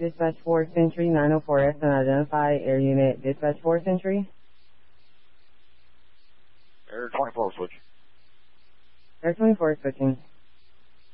Dispatch 4 Century 904S and identify air unit Dispatch 4 Century. Air 24 switch. Air 24 switching.